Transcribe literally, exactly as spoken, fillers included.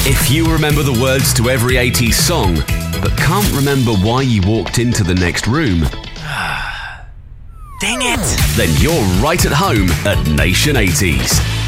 If you remember the words to every eighties song, but can't remember why you walked into the next room, Dang it! then you're right at home at Nation eighties.